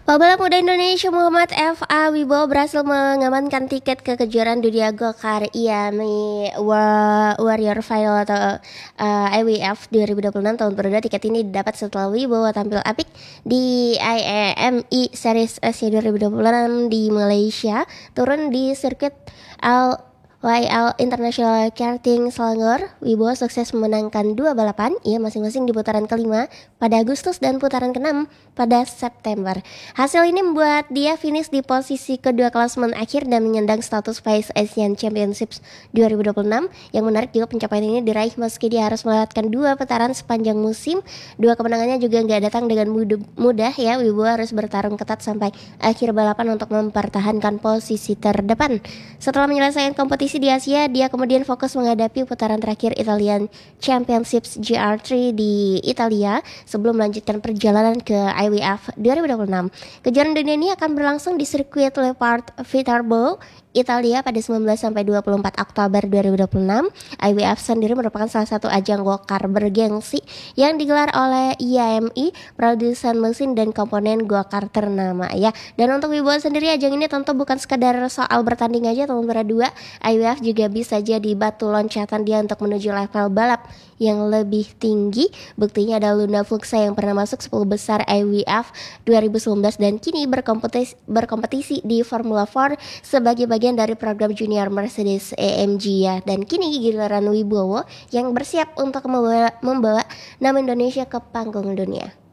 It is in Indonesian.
Pebalap muda Indonesia Muhammad F.A. Wibowo berhasil mengamankan tiket ke kejuaraan dunia go-kart IAMI Warrior Final atau IWF 2026 tahun berikutnya. Tiket ini didapat setelah Wibowo tampil apik di IAMI Series Asia 2026 di Malaysia, turun di sirkuit YL International Karting Selangor. Wibowo sukses memenangkan dua balapan, ia masing-masing di putaran kelima pada Agustus dan putaran keenam pada September. Hasil ini membuat dia finish di posisi kedua klasemen akhir dan menyandang status Vice Asian Championships 2026. Yang menarik juga pencapaian ini diraih meski dia harus melewatkan dua putaran sepanjang musim. Dua kemenangannya juga nggak datang dengan mudah ya. Wibowo harus bertarung ketat sampai akhir balapan untuk mempertahankan posisi terdepan. Setelah menyelesaikan kompetisi di Asia, dia kemudian fokus menghadapi putaran terakhir Italian Championships GR3 di Italia sebelum melanjutkan perjalanan ke IWF 2026. Kejuaraan dunia ini akan berlangsung di sirkuit Leopard Viterbo, Italia pada 19 sampai 24 Oktober 2026. IWF sendiri merupakan salah satu ajang go-kart bergengsi yang digelar oleh IAMI, produsen mesin dan komponen go-kart ternama ya. Dan untuk Wibowo sendiri, ajang ini tentu bukan sekadar soal bertanding aja tahun berdua. IWF juga bisa jadi batu loncatan dia untuk menuju level balap yang lebih tinggi. Buktinya ada Luna Fuxa yang pernah masuk 10 besar IWF 2019 dan kini berkompetisi di Formula 4 sebagai bagian dari program junior Mercedes AMG ya. Dan kini giliran Wibowo yang bersiap untuk membawa nama Indonesia ke panggung dunia.